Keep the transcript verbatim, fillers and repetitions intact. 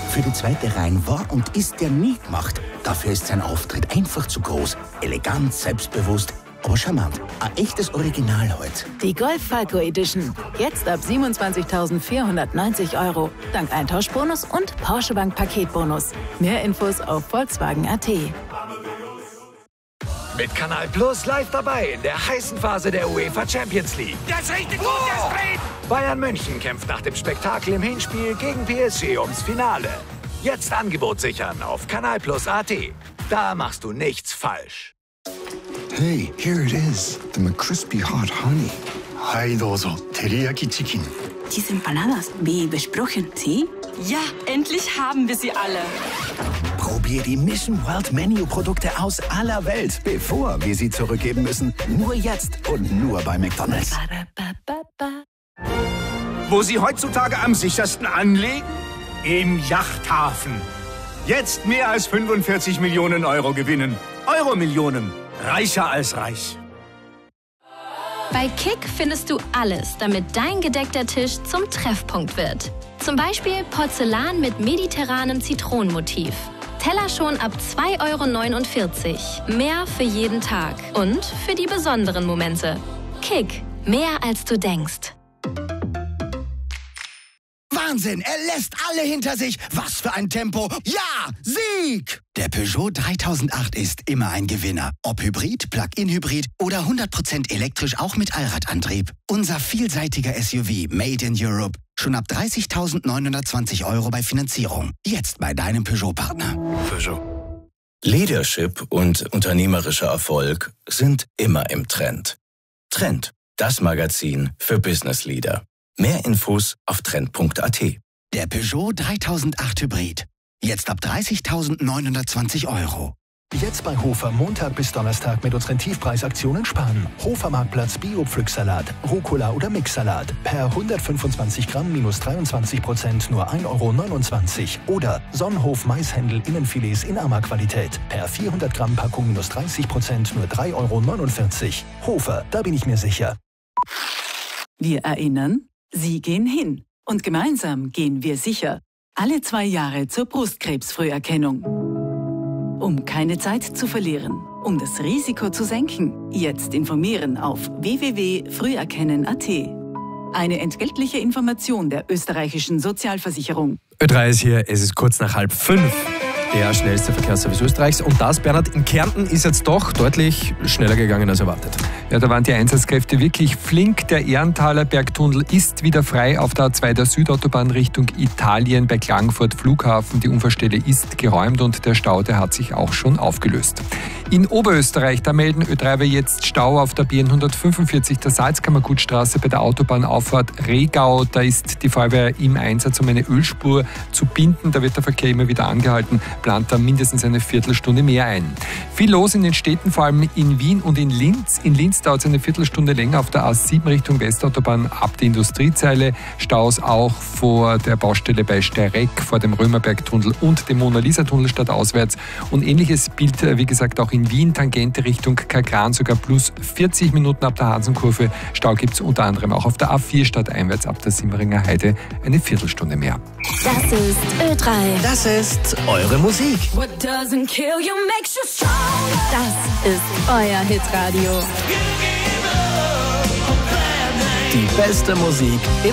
Für die zweite Reihe war und ist der nie gemacht. Dafür ist sein Auftritt einfach zu groß. Elegant, selbstbewusst, aber charmant. Ein echtes Original heute. Die Golf Falco Edition. Jetzt ab siebenundzwanzigtausendvierhundertneunzig Euro. Dank Eintauschbonus und Porsche Bank Paketbonus. Mehr Infos auf Volkswagen punkt at. Mit Kanal Plus live dabei in der heißen Phase der UEFA Champions League. Das ist richtig gut, oh. Esprit! Bayern München kämpft nach dem Spektakel im Hinspiel gegen P S G ums Finale. Jetzt Angebot sichern auf Kanal Plus punkt at. Da machst du nichts falsch. Hey, here it is, the McCrispy Hot Honey. Hi, dozo, teriyaki chicken. Diese Empanadas, wie besprochen, ¿sí? Ja, endlich haben wir sie alle. Probier die Mission World Menu Produkte aus aller Welt, bevor wir sie zurückgeben müssen. Nur jetzt und nur bei McDonald's. Wo Sie heutzutage am sichersten anlegen? Im Yachthafen. Jetzt mehr als fünfundvierzig Millionen Euro gewinnen. Euro-Millionen. Reicher als reich. Bei Kick findest du alles, damit dein gedeckter Tisch zum Treffpunkt wird. Zum Beispiel Porzellan mit mediterranem Zitronenmotiv. Teller schon ab zwei Euro neunundvierzig. Mehr für jeden Tag und für die besonderen Momente. Kick, mehr als du denkst. Wahnsinn, er lässt alle hinter sich. Was für ein Tempo. Ja, Sieg! Der Peugeot dreitausendacht ist immer ein Gewinner. Ob Hybrid, Plug-in-Hybrid oder hundert Prozent elektrisch auch mit Allradantrieb. Unser vielseitiger S U V Made in Europe. Schon ab dreißigtausendneunhundertzwanzig Euro bei Finanzierung. Jetzt bei deinem Peugeot-Partner. Peugeot. Leadership und unternehmerischer Erfolg sind immer im Trend. Trend, das Magazin für Business Leader. Mehr Infos auf trend punkt at. Der Peugeot dreitausendacht Hybrid. Jetzt ab dreißigtausendneunhundertzwanzig Euro. Jetzt bei Hofer Montag bis Donnerstag mit unseren Tiefpreisaktionen sparen. Hofer Marktplatz Bio-Pflücksalat, Rucola oder Mixsalat. Per hundertfünfundzwanzig Gramm minus dreiundzwanzig Prozent nur ein Euro neunundzwanzig. Oder Sonnenhof Maishändel Innenfilets in Arma-Qualität. Per vierhundert Gramm Packung minus dreißig Prozent nur drei Euro neunundvierzig. Hofer, da bin ich mir sicher. Wir erinnern, Sie gehen hin. Und gemeinsam gehen wir sicher. Alle zwei Jahre zur Brustkrebsfrüherkennung. Um keine Zeit zu verlieren, um das Risiko zu senken, jetzt informieren auf w w w punkt früherkennen punkt at. Eine entgeltliche Information der österreichischen Sozialversicherung. Ö drei ist hier, es ist kurz nach halb fünf. Der schnellste Verkehrsservice Österreichs. Und das, Bernhard, in Kärnten ist jetzt doch deutlich schneller gegangen als erwartet. Ja, da waren die Einsatzkräfte wirklich flink. Der Ehrenthaler Bergtunnel ist wieder frei auf der A zwei der Südautobahn Richtung Italien bei Klagenfurt Flughafen. Die Unfallstelle ist geräumt und der Stau, der hat sich auch schon aufgelöst. In Oberösterreich, da melden Ö drei jetzt Stau auf der B N hundertfünfundvierzig, der Salzkammergutstraße bei der Autobahnauffahrt Regau. Da ist die Feuerwehr im Einsatz, um eine Ölspur zu binden. Da wird der Verkehr immer wieder angehalten, plant da mindestens eine Viertelstunde mehr ein. Viel los in den Städten, vor allem in Wien und in Linz. In Linz dauert es eine Viertelstunde länger auf der A sieben Richtung Westautobahn ab der Industriezeile. Staus auch vor der Baustelle bei Steyrek, vor dem Römerbergtunnel und dem Mona-Lisa-Tunnel stadtauswärts. Und ähnliches Bild, wie gesagt, auch in Wien, Tangente Richtung Kagran, sogar plus vierzig Minuten ab der Hasenkurve. Stau gibt es unter anderem auch auf der A vier stadteinwärts ab der Simmeringer Heide eine Viertelstunde mehr. Das ist Ö drei. Das ist eure Musik. Das ist euer Hitradio. Die beste Musik